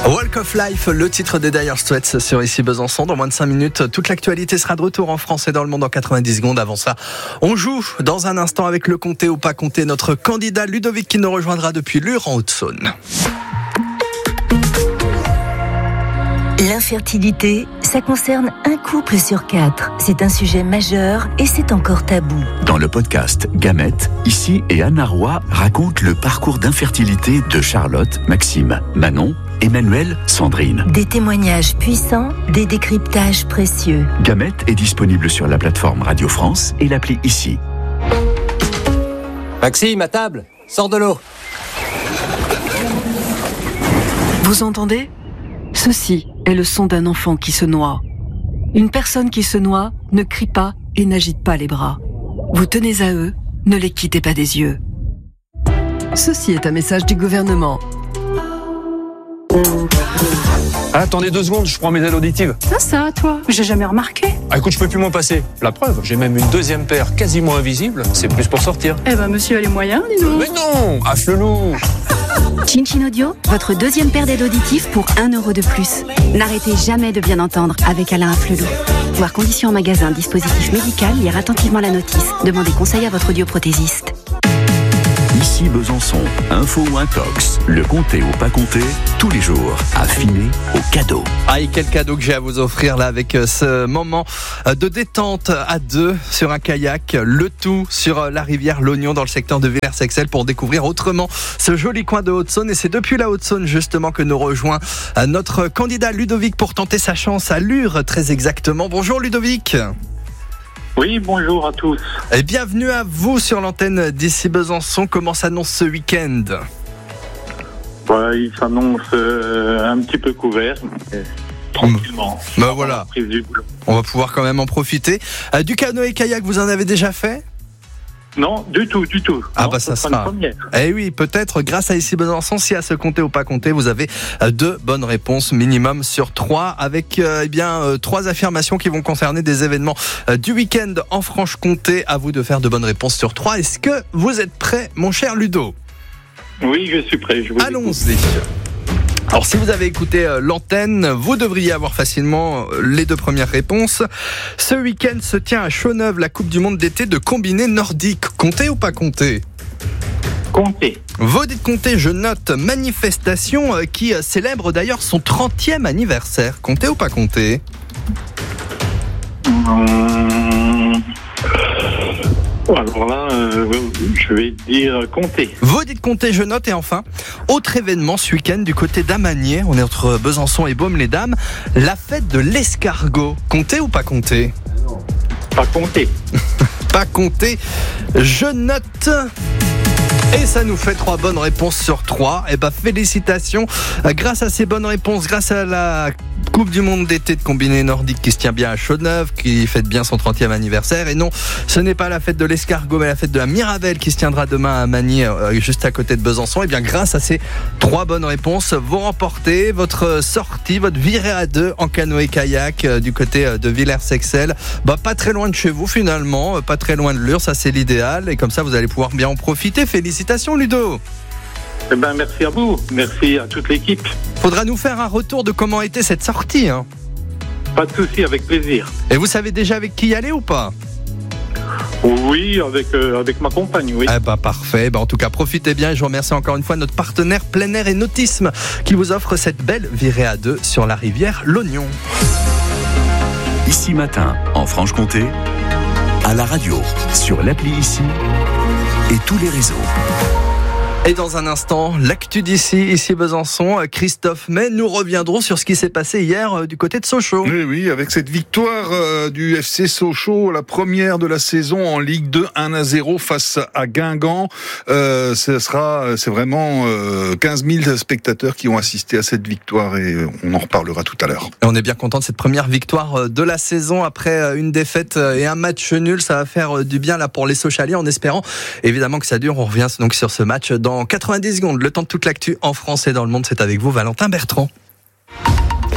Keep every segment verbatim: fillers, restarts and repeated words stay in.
Walk of Life, le titre des Dire Straits sur Ici Besançon. Dans moins de cinq minutes, toute l'actualité sera de retour en France et dans le monde en quatre-vingt-dix secondes. Avant ça, on joue dans un instant avec le comté ou pas comté, notre candidat Ludovic qui nous rejoindra depuis Lure en Haute-Saône. L'infertilité, ça concerne un couple sur quatre. C'est un sujet majeur et c'est encore tabou. Dans le podcast Gamètes, Ici et Anna Roy racontent le parcours d'infertilité de Charlotte, Maxime, Manon, Emmanuel, Sandrine. Des témoignages puissants, des décryptages précieux. Gamètes est disponible sur la plateforme Radio France et l'appli Ici. Maxime, à table, sors de l'eau. Vous entendez ? Ceci est le son d'un enfant qui se noie. Une personne qui se noie ne crie pas et n'agite pas les bras. Vous tenez à eux, ne les quittez pas des yeux. Ceci est un message du gouvernement. Ah, attendez deux secondes, je prends mes ailes auditives. Ça, ça, toi, j'ai jamais remarqué. Ah, écoute, je peux plus m'en passer. La preuve, j'ai même une deuxième paire quasiment invisible. C'est plus pour sortir. Eh ben, monsieur a les moyens, dis donc. Mais non, afflelou. Chin Chin Audio, votre deuxième paire d'aides auditives pour un euro de plus. N'arrêtez jamais de bien entendre avec Alain Afflelou. Voir conditions en magasin, dispositif médical, lire attentivement la notice. Demandez conseil à votre audioprothésiste. Ici Besançon, info ou intox, le comté ou pas comté, tous les jours, affiné au cadeau. Ah, et quel cadeau que j'ai à vous offrir là avec ce moment de détente à deux sur un kayak, le tout sur la rivière L'Oignon dans le secteur de Villers-Sexcel pour découvrir autrement ce joli coin de Haute-Saône. Et c'est depuis la Haute-Saône justement que nous rejoint notre candidat Ludovic pour tenter sa chance à Lure très exactement. Bonjour Ludovic. Oui, bonjour à tous. Et bienvenue à vous sur l'antenne d'Ici Besançon. Comment s'annonce ce week-end ? Ouais, il s'annonce euh, un petit peu couvert, mais tranquillement. Ben voilà, on va pouvoir quand même en profiter. Euh, du canoë-kayak, vous en avez déjà fait ? Non, du tout, du tout. Ah non, bah ça, ça sera. Une eh oui, peut-être grâce à Ici Besançon, si à se compter ou pas compter, vous avez deux bonnes réponses minimum sur trois, avec euh, eh bien euh, trois affirmations qui vont concerner des événements euh, du week-end en Franche-Comté. À vous de faire de bonnes réponses sur trois. Est-ce que vous êtes prêt, mon cher Ludo ? Oui, je suis prêt. Je vous Allons-y. écoute. Alors si vous avez écouté euh, l'antenne, vous devriez avoir facilement euh, les deux premières réponses. Ce week-end se tient à Chaux-Neuve la Coupe du Monde d'été de combiné nordique. Comptez ou pas comptez ? Comptez. Vous dites comptez, je note manifestation euh, qui euh, célèbre d'ailleurs son trentième anniversaire. Comptez ou pas comptez ? Hum... Alors là, euh, je vais dire compter. Vous dites compter, je note. Et enfin, autre événement ce week-end du côté d'Amanier, on est entre Besançon et Baume-les-Dames, la fête de l'escargot. Compter ou pas compter ? Pas compter. Pas compter, je note. Et ça nous fait trois bonnes réponses sur trois. Et bah félicitations. Grâce à ces bonnes réponses, grâce à la Coupe du Monde d'été de combiné nordique qui se tient bien à Chaux-Neuve, qui fête bien son trentième anniversaire. Et non, ce n'est pas la fête de l'escargot, mais la fête de la Mirabelle qui se tiendra demain à Magny, juste à côté de Besançon. Et bien grâce à ces trois bonnes réponses, vous remportez votre sortie, votre virée à deux en canoë-kayak du côté de Villers-Sexcel. Bah pas très loin de chez vous finalement, pas très loin de Lure, ça c'est l'idéal. Et comme ça vous allez pouvoir bien en profiter. Félicitations Ludo. Eh ben, merci à vous, merci à toute l'équipe. Faudra nous faire un retour de comment était cette sortie. Hein. Pas de souci, avec plaisir. Et vous savez déjà avec qui y aller ou pas ? Oui, avec, euh, avec ma compagne, oui. Eh ben, parfait. Ben, en tout cas, profitez bien. Et je vous remercie encore une fois notre partenaire Plein Air et Nautisme qui vous offre cette belle virée à deux sur la rivière L'Oignon. Ici matin, en Franche-Comté, à la radio, sur l'appli Ici et tous les réseaux. Et dans un instant, l'actu d'ici, ici Besançon, Christophe May, nous reviendrons sur ce qui s'est passé hier euh, du côté de Sochaux. Oui, oui, avec cette victoire euh, du F C Sochaux, la première de la saison en Ligue deux, un à zéro face à Guingamp. Euh, ce sera, c'est vraiment euh, quinze mille spectateurs qui ont assisté à cette victoire et on en reparlera tout à l'heure. Et on est bien content de cette première victoire de la saison après une défaite et un match nul. Ça va faire du bien là pour les Sochaliens en espérant évidemment que ça dure. On revient donc sur ce match dans quatre-vingt-dix secondes. Le temps de toute l'actu en France et dans le monde, c'est avec vous, Valentin Bertrand.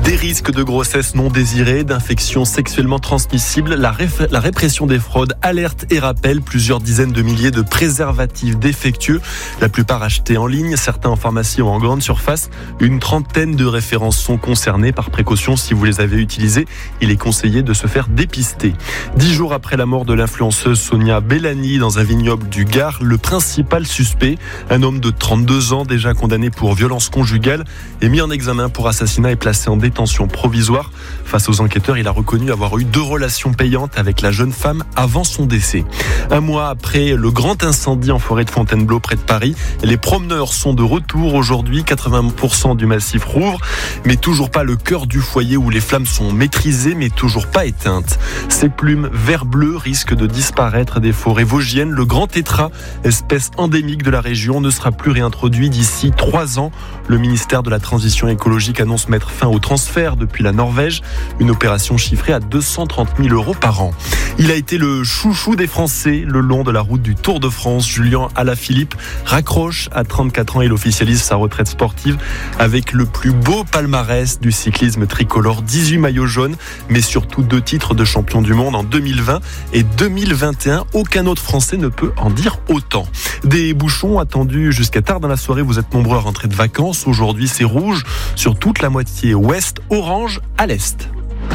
Des risques de grossesse non désirée, d'infections sexuellement transmissibles, la, réf- la répression des fraudes, alerte et rappel plusieurs dizaines de milliers de préservatifs défectueux, la plupart achetés en ligne, certains en pharmacie ou en grande surface. Une trentaine de références sont concernées. Par précaution, si vous les avez utilisées, il est conseillé de se faire dépister. Dix jours après la mort de l'influenceuse Sonia Bellani dans un vignoble du Gard, le principal suspect, un homme de trente-deux ans déjà condamné pour violence conjugale, est mis en examen pour assassinat et placé en détention provisoire. Face aux enquêteurs, il a reconnu avoir eu deux relations payantes avec la jeune femme avant son décès. Un mois après le grand incendie en forêt de Fontainebleau près de Paris, les promeneurs sont de retour aujourd'hui. quatre-vingts pour cent du massif rouvre, mais toujours pas le cœur du foyer où les flammes sont maîtrisées, mais toujours pas éteintes. Ces plumes vert-bleu risquent de disparaître des forêts vosgiennes. Le grand tétras, espèce endémique de la région, ne sera plus réintroduit d'ici trois ans. Le ministère de la Transition écologique annonce mettre fin au transfert depuis la Norvège, une opération chiffrée à deux cent trente mille euros par an. Il a été le chouchou des Français le long de la route du Tour de France. Julien Alaphilippe raccroche à trente-quatre ans. Il officialise sa retraite sportive avec le plus beau palmarès du cyclisme tricolore. dix-huit maillots jaunes, mais surtout deux titres de champion du monde en deux mille vingt et deux mille vingt et un. Aucun autre Français ne peut en dire autant. Des bouchons attendus jusqu'à tard dans la soirée. Vous êtes nombreux à rentrer de vacances. Aujourd'hui, c'est rouge sur toute la moitié ouest, orange à l'est.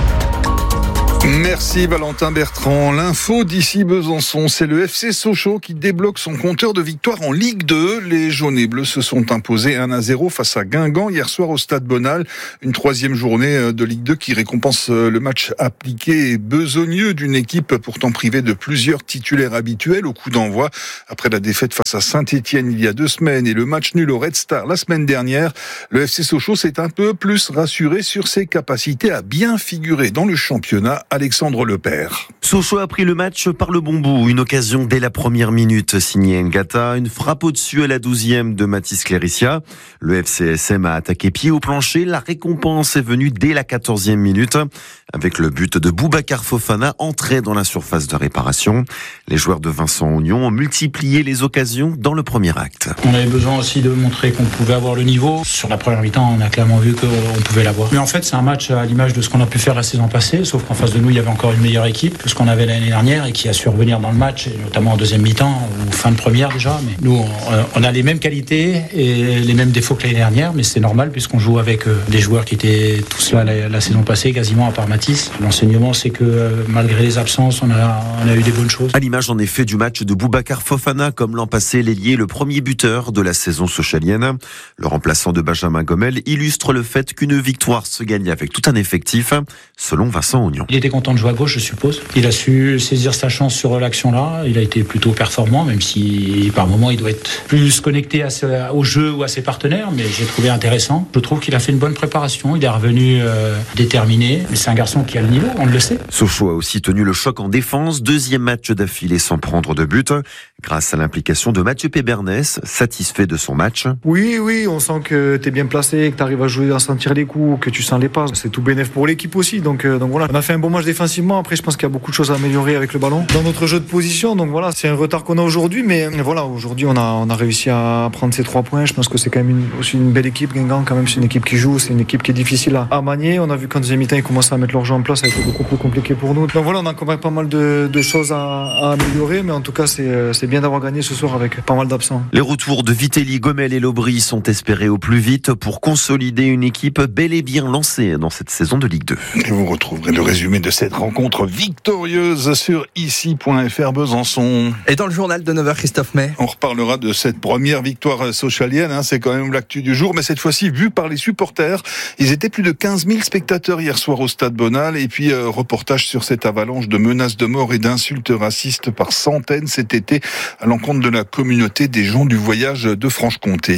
Merci Valentin Bertrand. L'info d'ici Besançon, c'est le F C Sochaux qui débloque son compteur de victoire en Ligue deux. Les jaunes et bleus se sont imposés un à zéro face à Guingamp hier soir au Stade Bonal. Une troisième journée de Ligue deux qui récompense le match appliqué et besogneux d'une équipe pourtant privée de plusieurs titulaires habituels au coup d'envoi. Après la défaite face à Saint-Étienne il y a deux semaines et le match nul au Red Star la semaine dernière, le F C Sochaux s'est un peu plus rassuré sur ses capacités à bien figurer dans le championnat. Alexandre Lepère. Sochaux a pris le match par le bon bout. Une occasion dès la première minute signée Ngata. Une frappe au-dessus à la douzième de Mathis Cléricia. Le F C S M a attaqué pied au plancher. La récompense est venue dès la quatorzième minute avec le but de Boubacar Fofana entré dans la surface de réparation. Les joueurs de Vincent Oignon ont multiplié les occasions dans le premier acte. On avait besoin aussi de montrer qu'on pouvait avoir le niveau. Sur la première mi-temps, on a clairement vu qu'on pouvait l'avoir. Mais en fait, c'est un match à l'image de ce qu'on a pu faire la saison passée, sauf qu'en face de nous, il y avait encore une meilleure équipe que ce qu'on avait l'année dernière et qui a su revenir dans le match, et notamment en deuxième mi-temps ou fin de première déjà. Mais nous, on, on a les mêmes qualités et les mêmes défauts que l'année dernière, mais c'est normal puisqu'on joue avec des joueurs qui étaient tous là la, la saison passée, quasiment à part Mathis. L'enseignement, c'est que malgré les absences, on a, on a eu des bonnes choses. À l'image en effet du match de Boubacar Fofana, comme l'an passé, l'ailier, le premier buteur de la saison sochalienne. Le remplaçant de Benjamin Gomel illustre le fait qu'une victoire se gagne avec tout un effectif, selon Vincent Oignon. Il était content de jouer à gauche, je suppose. Il a su saisir sa chance sur l'action-là. Il a été plutôt performant, même si par moments il doit être plus connecté à ce, au jeu ou à ses partenaires, mais j'ai trouvé intéressant. Je trouve qu'il a fait une bonne préparation. Il est revenu euh, déterminé. Mais c'est un garçon qui a le niveau, on le sait. Sochaux a aussi tenu le choc en défense. Deuxième match d'affilée sans prendre de but, grâce à l'implication de Mathieu Pébernès, satisfait de son match. Oui, oui, on sent que tu es bien placé, que tu arrives à jouer, à sentir les coups, que tu sens les passes. C'est tout bénéf pour l'équipe aussi. Donc, euh, donc voilà, on a fait un bon match défensivement. Après, je pense qu'il y a beaucoup de choses à améliorer avec le ballon dans notre jeu de position. Donc voilà, c'est un retard qu'on a aujourd'hui, mais voilà, aujourd'hui on a, on a réussi à prendre ces trois points. Je pense que c'est quand même une, aussi une belle équipe. Guingamp, quand même, c'est une équipe qui joue, c'est une équipe qui est difficile à, à manier. On a vu qu'en deuxième mi-temps, ils commençaient à mettre leur jeu en place, ça a été beaucoup plus compliqué pour nous. Donc voilà, on a quand même pas mal de, de choses à, à améliorer, mais en tout cas, c'est, c'est bien d'avoir gagné ce soir avec pas mal d'absents. Les retours de Vitelli, Gomel et Lobry sont espérés au plus vite pour consolider une équipe bel et bien lancée dans cette saison de Ligue deux. Vous retrouverez le résumé de cette rencontre victorieuse sur ici point f r Besançon. Et dans le journal de neuf heures, Christophe May. On reparlera de cette première victoire sochalienne, hein, c'est quand même l'actu du jour, mais cette fois-ci vue par les supporters. Ils étaient plus de quinze mille spectateurs hier soir au Stade Bonal, et puis euh, reportage sur cette avalanche de menaces de mort et d'insultes racistes par centaines cet été à l'encontre de la communauté des gens du voyage de Franche-Comté.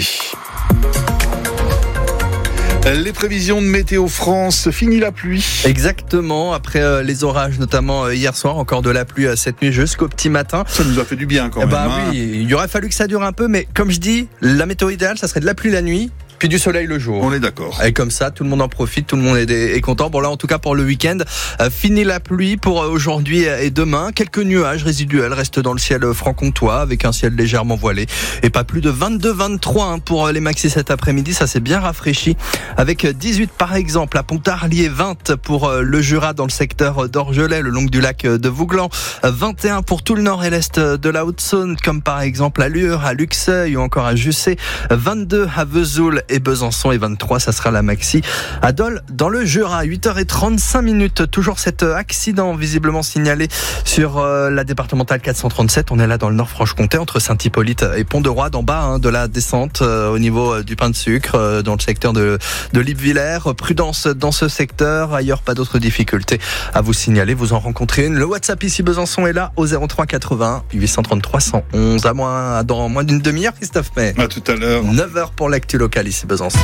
Les prévisions de Météo France, fini la pluie. Exactement, après euh, les orages, notamment euh, hier soir, encore de la pluie euh, cette nuit jusqu'au petit matin. Ça nous a fait du bien quand eh même. Bah hein. oui, il aurait fallu que ça dure un peu, mais comme je dis, la météo idéale, ça serait de la pluie la nuit. puis du soleil le jour. On est d'accord. Et comme ça, tout le monde en profite, tout le monde est, est content. Bon là, en tout cas pour le week-end, euh, fini la pluie pour aujourd'hui et demain. Quelques nuages résiduels restent dans le ciel franc-comtois avec un ciel légèrement voilé. Et pas plus de vingt-deux vingt-trois hein, pour les maxis cet après-midi. Ça s'est bien rafraîchi avec dix-huit par exemple à Pontarlier, vingt pour le Jura dans le secteur d'Orgelet, le long du lac de Vouglan, vingt et un pour tout le nord et l'est de la Haute-Saône, comme par exemple à Lure, à Luxeuil ou encore à Jussey, vingt-deux à Vesoul et Besançon et vingt-trois, ça sera la maxi à Dole dans le Jura. huit heures trente-cinq minutes, toujours cet accident visiblement signalé sur euh, la départementale quatre cent trente-sept. On est là dans le Nord-Franche-Comté entre Saint-Hippolyte et Pont-de-Roi, d'en bas hein, de la descente euh, au niveau euh, du pain de sucre euh, dans le secteur de, de Lippevillers. Prudence dans ce secteur, ailleurs pas d'autres difficultés à vous signaler, vous en rencontrez une. Le WhatsApp ici Besançon est là au zéro trois quatre-vingts huit cent trente-trois cent onze à moins, dans moins d'une demi-heure Christophe May. À tout à l'heure. neuf heures pour l'actu locale ici Besançon.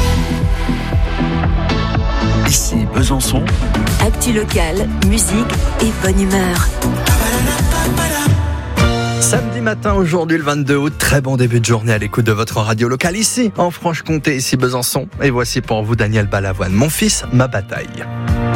Ici Besançon. Actu locale, musique et bonne humeur. Samedi matin, aujourd'hui le vingt-deux août, très bon début de journée à l'écoute de votre radio locale ici en Franche-Comté, ici Besançon. Et voici pour vous Daniel Balavoine, Mon fils, ma bataille.